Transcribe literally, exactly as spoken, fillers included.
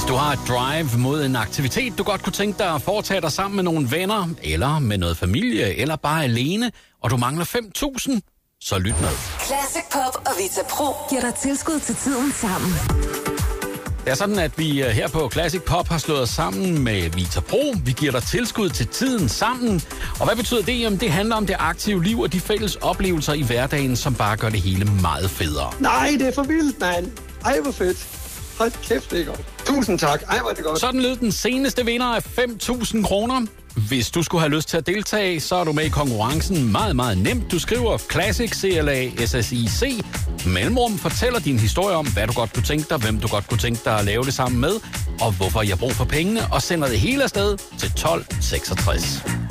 Du har et drive mod en aktivitet, du godt kunne tænke dig at foretage dig sammen med nogle venner, eller med noget familie, eller bare alene, og du mangler fem tusind, så lyt med. Classic Pop og Vita Pro giver dig tilskud til tiden sammen. Det er sådan, at vi her på Classic Pop har slået os sammen med Vita Pro. Vi giver dig tilskud til tiden sammen. Og hvad betyder det? Jamen, det handler om det aktive liv og de fælles oplevelser i hverdagen, som bare gør det hele meget federe. Nej, det er for vildt, mand. Ej, hvor fedt. Hold kæft, det er godt. Tusind tak. Ej, hvor er det godt. Sådan lød den seneste vinder af fem tusind kroner. Hvis du skulle have lyst til at deltage, så er du med i konkurrencen meget, meget nemt. Du skriver Classic, C L A S S I C, mellemrum, fortæller din historie om, hvad du godt kunne tænke dig, hvem du godt kunne tænke dig at lave det sammen med, og hvorfor jeg har brug for pengene, og sender det hele afsted til tolv seksogtres.